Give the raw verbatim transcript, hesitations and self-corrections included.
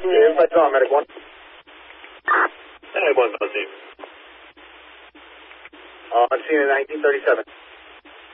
Yeah, insight's on, medic one. Hey, one, Buzzy. Uh, I'm seeing in nineteen thirty-seven.